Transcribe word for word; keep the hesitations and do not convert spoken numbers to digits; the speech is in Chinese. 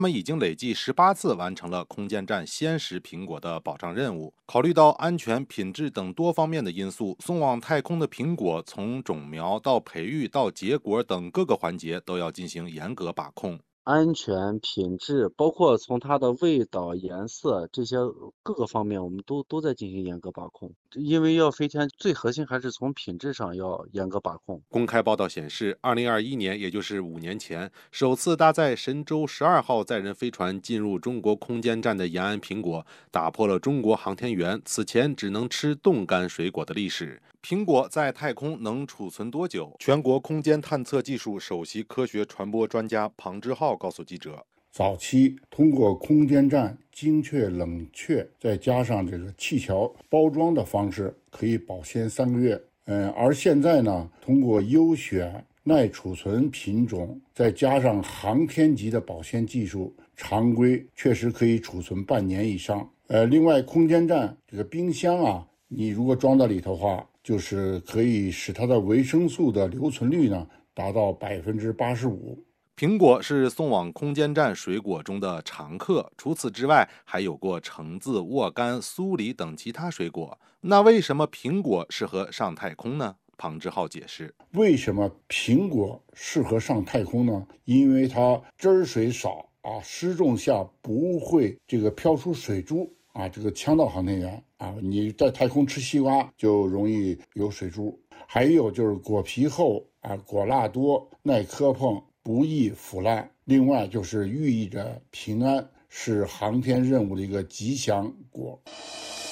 他们已经累计十八次完成了空间站先识苹果的保障任务。考虑到安全、品质等多方面的因素，送往太空的苹果从种苗到培育到结果等各个环节都要进行严格把控。 安全、品质，包括从它的味道、颜色这些各个方面，我们都都在进行严格把控。因为要飞天，最核心还是从品质上要严格把控。 公开报道显示，二零二一年，也就是五年前，首次搭载神舟十二号载人飞船进入中国空间站的延安苹果，打破了中国航天员此前只能吃冻干水果的历史。苹果在太空能储存多久？全国空间探测技术首席科学传播专家庞之浩告诉记者， 早期通过空间站精确冷却，再加上这个气条包装的方式，可以保鲜三个月。嗯，而现在呢，通过优选耐储存品种，再加上航天级的保鲜技术，常规确实可以储存半年以上。呃，另外，空间站这个冰箱啊，你如果装到里头的话，就是可以使它的维生素的留存率呢达到百分之八十五。 苹果是送往空间站水果中的常客，除此之外，还有过橙子、沃柑、苏梨等其他水果。那为什么苹果适合上太空呢？庞之浩解释， 为什么苹果适合上太空呢？因为它汁水少啊，失重下不会这个飘出水珠啊，这个呛到航天员啊。你在太空吃西瓜就容易有水珠。还有就是果皮厚啊，果蜡多，耐磕碰，不易腐烂。另外就是寓意着平安，是航天任务的一个吉祥果。